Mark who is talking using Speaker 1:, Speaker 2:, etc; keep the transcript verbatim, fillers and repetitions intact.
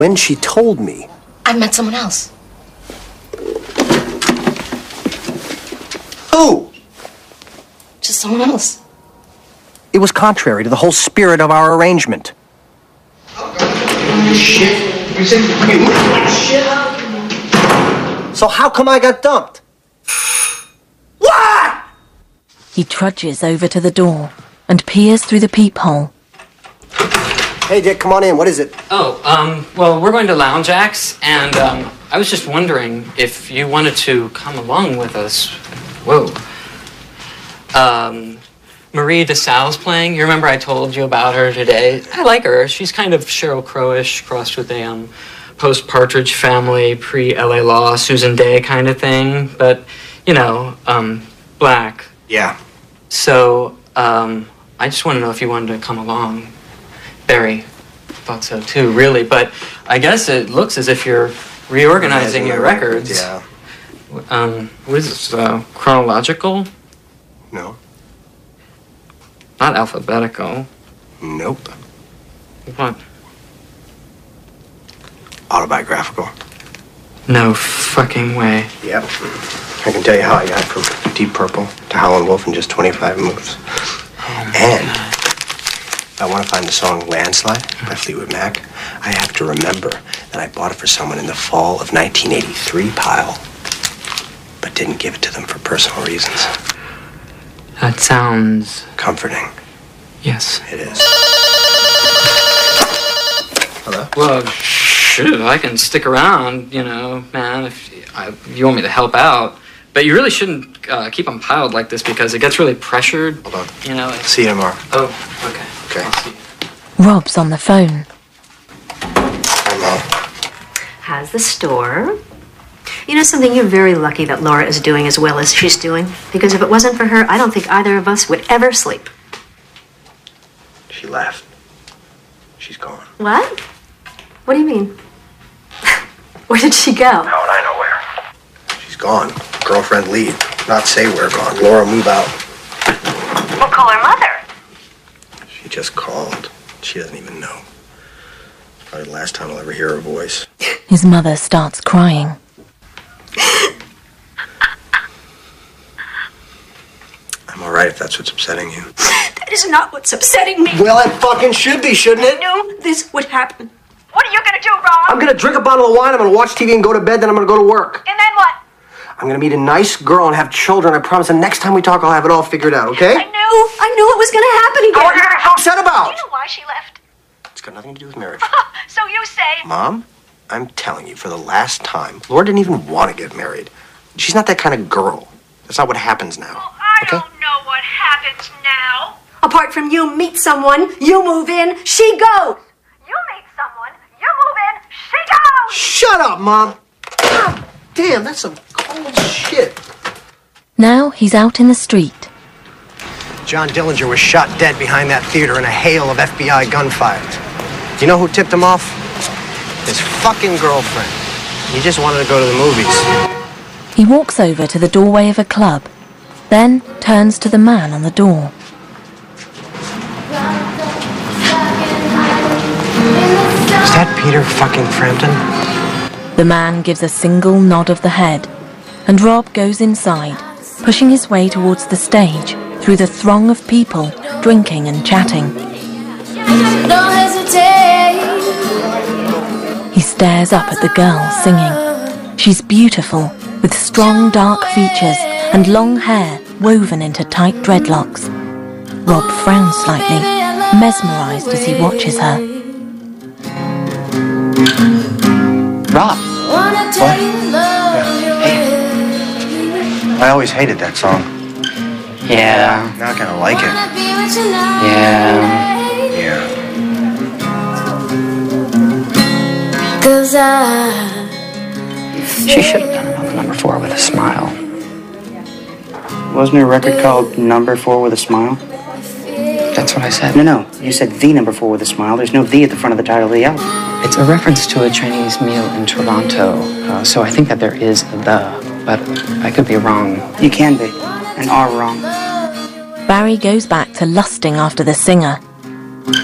Speaker 1: When she told me...
Speaker 2: I met someone else.
Speaker 1: Who?
Speaker 2: Just someone else.
Speaker 1: It was contrary to the whole spirit of our arrangement.
Speaker 3: Shit. You said you like shit.
Speaker 1: So how come I got dumped? What?
Speaker 4: He trudges over to the door and peers through the peephole.
Speaker 1: Hey, Dick, come on in. What is it?
Speaker 5: Oh, um, well, we're going to Lounge Acts, and um, I was just wondering if you wanted to come along with us. Whoa. Um, Marie DeSalle's playing. You remember I told you about her today? I like her. She's kind of Sheryl Crow-ish, crossed with a um, post-Partridge Family, pre-L A Law, Susan Day kind of thing. But, you know, um, black.
Speaker 1: Yeah.
Speaker 5: So, um, I just want to know if you wanted to come along. Barry thought so too, really, but I guess it looks as if you're reorganizing your records.
Speaker 1: Yeah.
Speaker 5: Um, what is this, uh, chronological?
Speaker 1: No.
Speaker 5: Not alphabetical.
Speaker 1: Nope.
Speaker 5: What?
Speaker 1: Autobiographical.
Speaker 5: No fucking way.
Speaker 1: Yep. I can tell you how I got from Deep Purple to Howlin' Wolf in just twenty-five moves. Oh and... God. I want to find the song Landslide by Fleetwood Mac. I have to remember that I bought it for someone in the fall of nineteen eighty-three, pile, but didn't give it to them for personal reasons.
Speaker 5: That sounds...
Speaker 1: comforting.
Speaker 5: Yes.
Speaker 1: It is. Hello?
Speaker 5: Well, shoot, I can stick around, you know, man, if, I, if you want me to help out. But you really shouldn't uh, keep them piled like this because it gets really pressured.
Speaker 1: Hold on.
Speaker 5: You know. It's...
Speaker 1: See you tomorrow.
Speaker 5: Oh, okay.
Speaker 1: Okay.
Speaker 5: I'll see you.
Speaker 4: Rob's on the phone.
Speaker 1: Hi, Mom.
Speaker 6: How's the store? You know something? You're very lucky that Laura is doing as well as she's doing. Because if it wasn't for her, I don't think either of us would ever sleep.
Speaker 1: She left. She's gone.
Speaker 6: What? What do you mean? Where did she go?
Speaker 1: How would I know where? She's gone. Girlfriend leave. Not say where gone. Laura, move out.
Speaker 6: We'll call her mother.
Speaker 1: She just called. She doesn't even know. Probably the last time I'll ever hear her voice.
Speaker 4: His mother starts crying.
Speaker 1: I'm all right if that's what's upsetting you.
Speaker 6: That is not what's upsetting me.
Speaker 1: Well, it fucking should be, shouldn't it?
Speaker 6: I knew this would happen. What are you gonna do, Rob?
Speaker 1: I'm gonna drink a bottle of wine, I'm gonna watch T V and go to bed, then I'm gonna go to work.
Speaker 6: And then what?
Speaker 1: I'm gonna meet a nice girl and have children. I promise the next time we talk, I'll have it all figured out, okay?
Speaker 6: I knew. I knew it was gonna happen again.
Speaker 1: What are you getting so upset about?
Speaker 6: Do you know why she left?
Speaker 1: It's got nothing to do with marriage.
Speaker 6: So you say...
Speaker 1: Mom, I'm telling you, for the last time, Laura didn't even want to get married. She's not that kind of girl. That's not what happens now.
Speaker 6: Well, I
Speaker 1: okay?
Speaker 6: don't know what happens now. Apart from you meet someone, you move in, she goes. You meet someone, you move in, she goes.
Speaker 1: Shut up, Mom. God damn, that's some cold shit.
Speaker 4: Now he's out in the street.
Speaker 1: John Dillinger was shot dead behind that theater in a hail of F B I gunfire. Do you know who tipped him off? His fucking girlfriend. He just wanted to go to the movies.
Speaker 4: He walks over to the doorway of a club, then turns to the man on the door.
Speaker 1: Is that Peter fucking Frampton?
Speaker 4: The man gives a single nod of the head, and Rob goes inside, pushing his way towards the stage through the throng of people drinking and chatting.
Speaker 7: Don't hesitate.
Speaker 4: He stares up at the girl singing. She's beautiful, with strong dark features and long hair woven into tight dreadlocks. Rob frowns slightly, mesmerised as he watches her.
Speaker 1: Rob. What? Yeah. Hey. I always hated that song.
Speaker 5: Yeah.
Speaker 1: Now I kind of like it.
Speaker 5: Yeah.
Speaker 1: Yeah.
Speaker 7: Cause I...
Speaker 5: She should have done another number four with a smile.
Speaker 8: Wasn't her record called Number Four with a Smile?
Speaker 5: That's what I said.
Speaker 8: No, no. You said The Number Four with a Smile. There's no The at the front of the title of the album.
Speaker 5: It's a reference to a Chinese meal in Toronto, uh, so I think that there is a the, but I could be wrong.
Speaker 8: You can be, and are wrong.
Speaker 4: Barry goes back to lusting after the singer